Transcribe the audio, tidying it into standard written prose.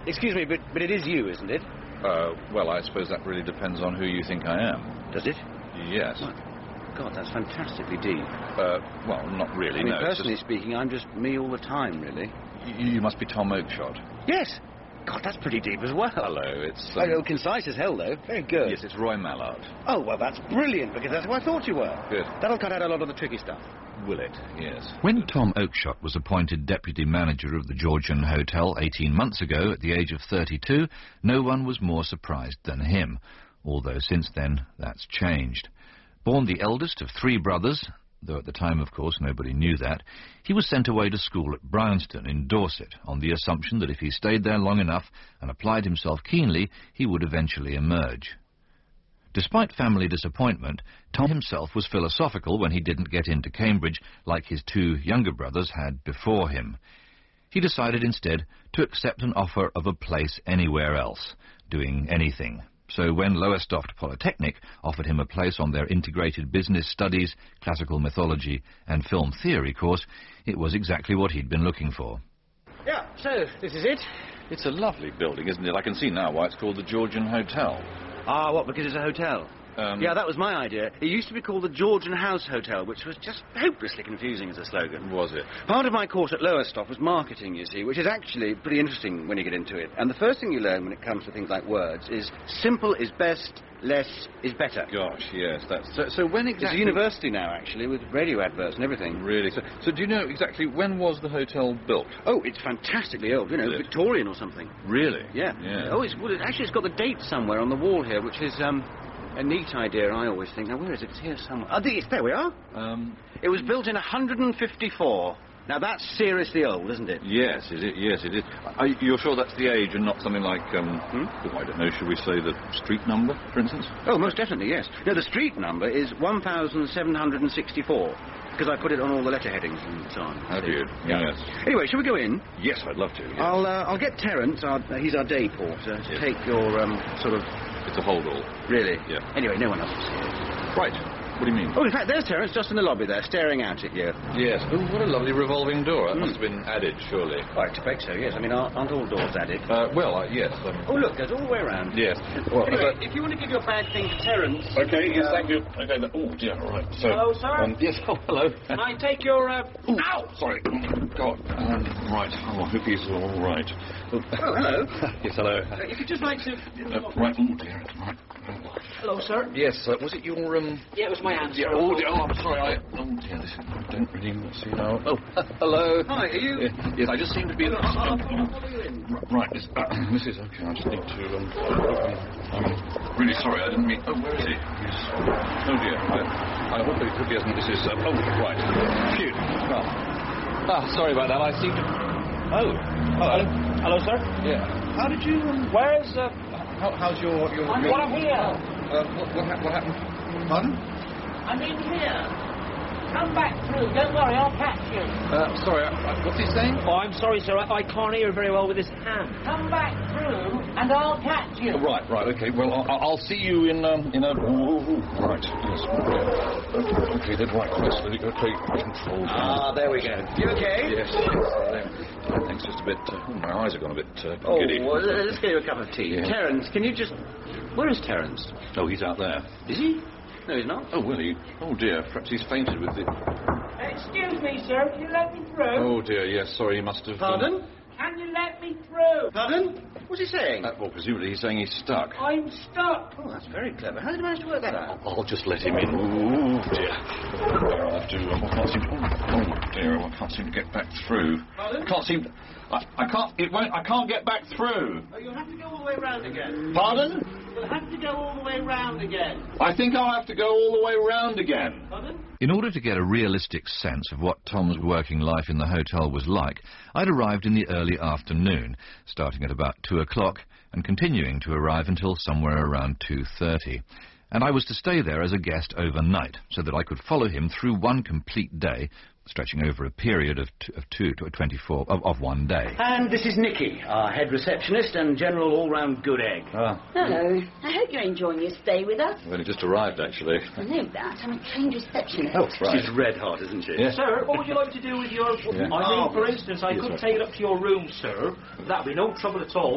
Excuse me, but it is you, isn't it? Well, I suppose that really depends on who you think I am. Does it? Yes. Oh, God, that's fantastically deep. Well, not really, I mean, no. personally speaking, I'm just me all the time, really. You must be Tom Oakshott. Yes. God, that's pretty deep as well. Hello, it's... Oh, concise as hell, though. Very good. Yes, it's Roy Mallard. Oh, well, that's brilliant, because that's who I thought you were. Good. That'll cut out a lot of the tricky stuff. Will it? Yes. When Tom Oakshott was appointed deputy manager of the Georgian Hotel 18 months ago at the age of 32, no one was more surprised than him, although since then that's changed. Born the eldest of 3 brothers, though at the time, of course, nobody knew that, he was sent away to school at Brownston in Dorset on the assumption that if he stayed there long enough and applied himself keenly, he would eventually emerge. Despite family disappointment, Tom himself was philosophical when he didn't get into Cambridge like his 2 younger brothers had before him. He decided instead to accept an offer of a place anywhere else, doing anything. So when Lowestoft Polytechnic offered him a place on their integrated business studies, classical mythology and film theory course, it was exactly what he'd been looking for. Yeah, so this is it? It's a lovely building, isn't it? I can see now why it's called the Georgian Hotel. Ah, what, because it's a hotel? Yeah, that was my idea. It used to be called the Georgian House Hotel, which was just hopelessly confusing as a slogan. Was it? Part of my course at Lowestoft was marketing, you see, which is actually pretty interesting when you get into it. And the first thing you learn when it comes to things like words is simple is best, less is better. Gosh, yes, that's... So when exactly... It's a university now, actually, with radio adverts and everything. Really? So do you know exactly when was the hotel built? Oh, it's fantastically old, you know, Victorian or something. Really? Yeah. Oh, actually, it's got the date somewhere on the wall here, which is, a neat idea, I always think. Now, where is it? It's here somewhere. Oh, there we are. It was built in 154. Now, that's seriously old, isn't it? Yes, it is. Yes, it is. You're sure that's the age and not something like, I don't know, should we say the street number, for instance? Oh, most definitely, yes. No, the street number is 1764, because I put it on all the letter headings and so on. Have you? Yes. Anyway, shall we go in? Yes, I'd love to. Yes. I'll get Terence, he's our day porter, to take your, sort of... It's a hold-all. Really? Yeah. Anyway, no one else will see it. Right. What do you mean? Oh, in fact, there's Terence just in the lobby there, staring out at you. Yes. Oh, what a lovely revolving door. That must have been added, surely. I expect so, yes. I mean, aren't all doors added? Yes. Oh, look, there's all the way around. Yes. Well, anyway, if you want to give your bag thing to Terence... Okay, yes, thank you. Okay, oh, dear, all right. So, hello, sir? Yes, hello. Can I take your, Ow! Sorry. God. Right. Oh, I hope he's all right. Oh, hello. Yes, hello. If you'd just like to... Right, oh, dear. Right. hello, sir? Yes, was it your, Yeah, it was my answer. Yeah, oh, dear, I'm sorry, oh, dear, I don't really see now. Oh, hello. Hi, are you... Yes, I just seem to be... I'll follow you in. Right, this is okay, I just need to, I'm really sorry, I didn't mean... Oh, where is he? Oh, dear, I hope he hasn't... This is... oh, right. Phew. Well, sorry about that, I seem to... Oh, hello. Hello, sir? Yeah. How did you... Where's, How's your... What I'm here. What happened? Pardon? I'm in here. Come back through. Don't worry, I'll catch you. Sorry, what's he saying? Oh, I'm sorry, sir. I can't hear very well with this hand. Come back through, and I'll catch you. Right, okay. Well, I'll see you in a... Right, yes. Okay, then, right, quite slowly. Okay, control. Ah, there we go. You okay? Yes. Thanks, just a bit... my eyes have gone a bit giddy. Well, let's get you a cup of tea. Yeah. Terence, can you just... Where is Terence? Oh, he's out there. Is he? No, he's not. Oh, well, oh, dear, perhaps he's fainted with the... Excuse me, sir. Can you let me through? Oh, dear, yes, sorry, he must have... Pardon? Can you let me through? Pardon? What's he saying? Well, presumably he's saying he's stuck. I'm stuck. Oh, that's very clever. How did you manage to work that out? I'll just let him in. Oh, dear. I'll have to... I can't seem to... Oh, dear, I can't seem to get back through. Pardon? I can't seem to... I can't... It won't... I can't get back through. Oh, you'll have to go all the way round again. Pardon? You'll have to go all the way round again. I think I'll have to go all the way round again. Pardon? In order to get a realistic sense of what Tom's working life in the hotel was like, I'd arrived in the early afternoon, starting at about 2 o'clock and continuing to arrive until somewhere around 2:30. And I was to stay there as a guest overnight, so that I could follow him through one complete day, stretching over a period of 1 day. And this is Nikki, our head receptionist and general all-round good egg. Hello. I hope you're enjoying your stay with us. I've only just arrived, actually. I know that. I'm a trained receptionist. Oh, right. She's red hot, isn't she? Yes. Sir, what would you like to do with your... Yeah. I mean, for instance, I could take it up to your room, sir. That'd be no trouble at all.